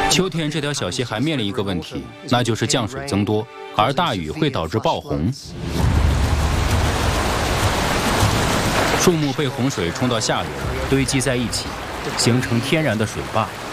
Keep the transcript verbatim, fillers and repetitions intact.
秋天这条小溪还面临一个问题，那就是降水增多，而大雨会导致爆洪。树木被洪水冲到下游，堆积在一起，形成天然的水坝。